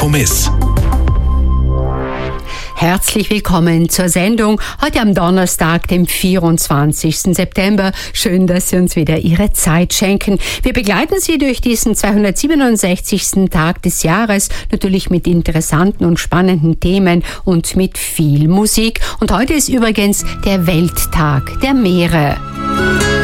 Kommiss. Herzlich willkommen zur Sendung heute am Donnerstag, dem 24. September. Schön, dass Sie uns wieder Ihre Zeit schenken. Wir begleiten Sie durch diesen 267. Tag des Jahres, natürlich mit interessanten und spannenden Themen und mit viel Musik. Und heute ist übrigens der Welttag der Meere.